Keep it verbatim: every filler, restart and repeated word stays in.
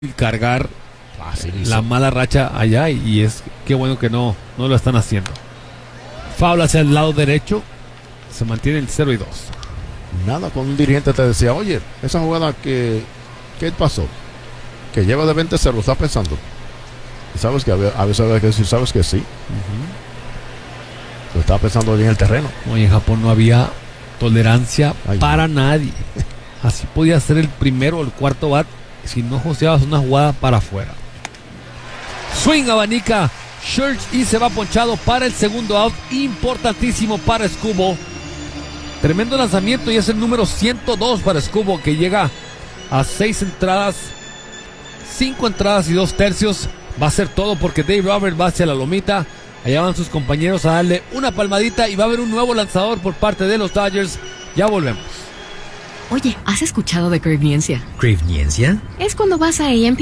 cargar Facilísimo. la mala racha allá y, y es qué bueno que no, no lo están haciendo. Foul hacia el lado derecho, se mantiene el cero y dos. Nada, con un dirigente te decía, oye, esa jugada que ¿qué pasó? Que lleva de veinte cero, ¿estás pensando? Y sabes que a veces había que decir, sabes que sí. Uh-huh. Lo estaba pensando bien en el terreno. Oye, en Japón no había tolerancia Ay, para no. nadie. Así podía ser el primero o el cuarto bat si no joseabas una jugada para afuera. Swing abanica Church y se va ponchado para el segundo out. Importantísimo para Escubo. Tremendo lanzamiento y es el número ciento dos para Escubo, que llega a seis entradas, cinco entradas y dos tercios. Va a ser todo porque Dave Roberts va hacia la lomita. Allá van sus compañeros a darle una palmadita y va a haber un nuevo lanzador por parte de los Dodgers. Ya volvemos. Oye, ¿has escuchado de Crevniencia? ¿Crevniencia? Es cuando vas a A M P